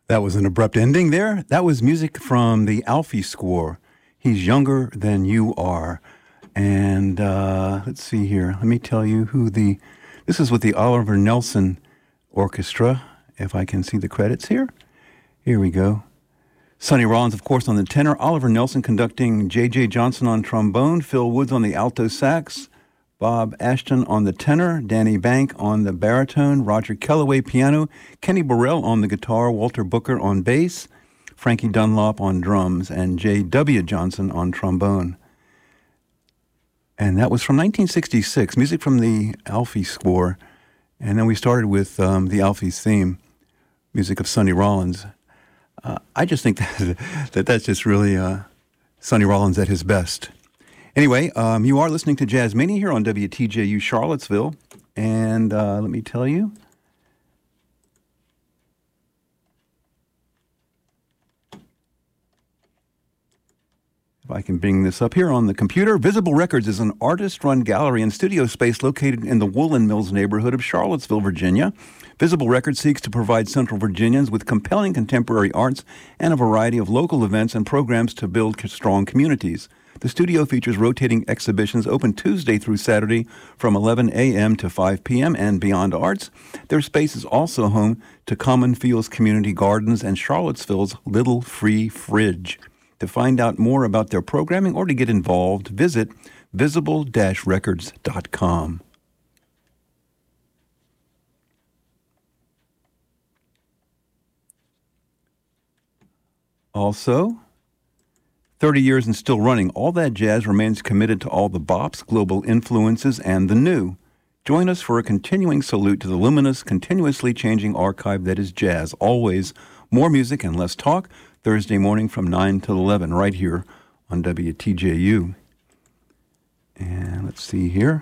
That was an abrupt ending there. That was music from the Alfie score. He's Younger Than You Are. And let's see here. Let me tell you this is with the Oliver Nelson Orchestra, if I can see the credits here. Here we go. Sonny Rollins, of course, on the tenor. Oliver Nelson conducting, J.J. Johnson on trombone, Phil Woods on the alto sax, Bob Ashton on the tenor, Danny Bank on the baritone, Roger Kellaway piano, Kenny Burrell on the guitar, Walter Booker on bass, Frankie Dunlop on drums, and J.W. Johnson on trombone. And that was from 1966, music from the Alfie score. And then we started with the Alfie's theme, music of Sonny Rollins. I just think that's just really Sonny Rollins at his best. Anyway, you are listening to Jazz Mania here on WTJU Charlottesville, and let me tell you, if I can bring this up here on the computer, Visible Records is an artist-run gallery and studio space located in the Woolen Mills neighborhood of Charlottesville, Virginia. Visible Records seeks to provide Central Virginians with compelling contemporary arts and a variety of local events and programs to build strong communities. The studio features rotating exhibitions open Tuesday through Saturday from 11 a.m. to 5 p.m. and Beyond Arts. Their space is also home to Common Fields Community Gardens and Charlottesville's Little Free Fridge. To find out more about their programming or to get involved, visit visible-records.com. Also, 30 years and still running, All That Jazz remains committed to all the bops, global influences, and the new. Join us for a continuing salute to the luminous, continuously changing archive that is jazz. Always more music and less talk, Thursday morning from 9 till 11, right here on WTJU. And let's see here.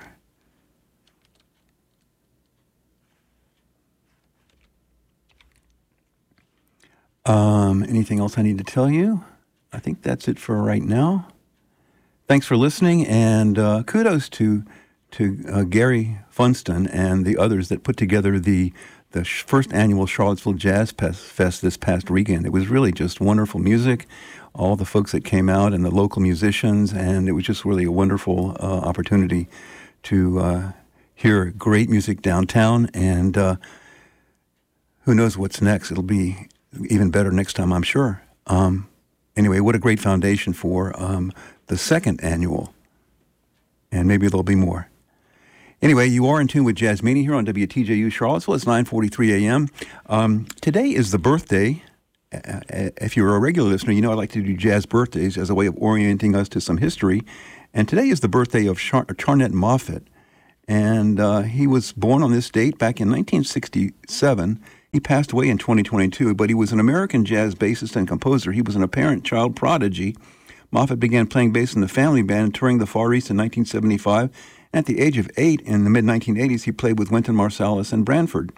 Anything else I need to tell you? I think that's it for right now. Thanks for listening, and kudos to Gary Funston and the others that put together the first annual Charlottesville Jazz Fest this past weekend. It was really just wonderful music, all the folks that came out and the local musicians, and it was just really a wonderful opportunity to hear great music downtown, and who knows what's next. It'll be even better next time, I'm sure. Anyway, what a great foundation for the second annual, and maybe there'll be more. Anyway, you are in tune with Jazz Mania here on WTJU Charlottesville. It's 9:43 a.m. Today is the birthday. If you're a regular listener, you know I like to do jazz birthdays as a way of orienting us to some history. And today is the birthday of Charnett Moffett. And he was born on this date back in 1967. He passed away in 2022, but he was an American jazz bassist and composer. He was an apparent child prodigy. Moffett began playing bass in the family band and touring the Far East in 1975. And at the age of 8, in the mid-1980s, he played with Wynton Marsalis and Branford.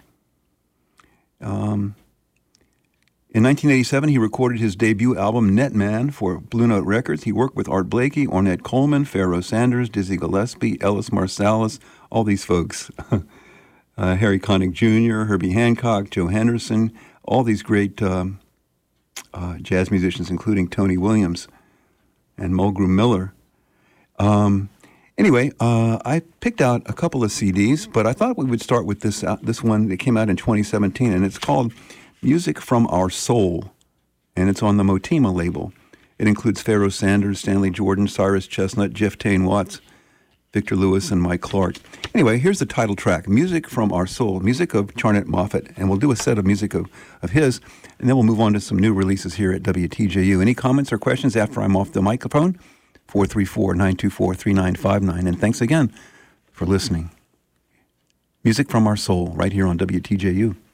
In 1987, he recorded his debut album, Netman, for Blue Note Records. He worked with Art Blakey, Ornette Coleman, Pharoah Sanders, Dizzy Gillespie, Ellis Marsalis, all these folks. Harry Connick Jr., Herbie Hancock, Joe Henderson, all these great jazz musicians, including Tony Williams and Mulgrew Miller. Anyway, I picked out a couple of CDs, but I thought we would start with this one that came out in 2017, and it's called Music from Our Soul, and it's on the Motima label. It includes Pharoah Sanders, Stanley Jordan, Cyrus Chestnut, Jeff Tain Watts, Victor Lewis, and Mike Clark. Anyway, here's the title track, Music from Our Soul, music of Charnett Moffett, and we'll do a set of music of his, and then we'll move on to some new releases here at WTJU. Any comments or questions after I'm off the microphone? 434-924-3959, and thanks again for listening. Music from Our Soul, right here on WTJU.